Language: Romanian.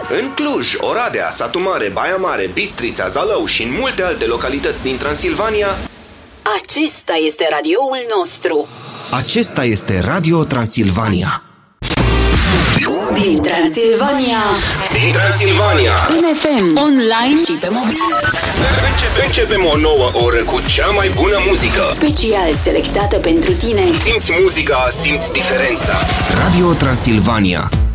În Cluj, Oradea, Satu Mare, Baia Mare, Bistrița, Zalău și în multe alte localități din Transilvania. Acesta este radioul nostru. Acesta este Radio Transilvania. Din Transilvania. Din Transilvania. În FM, online și pe mobil. Începem o nouă oră cu cea mai bună muzică. Special selectată pentru tine. Simți muzica, simți diferența. Radio Transilvania.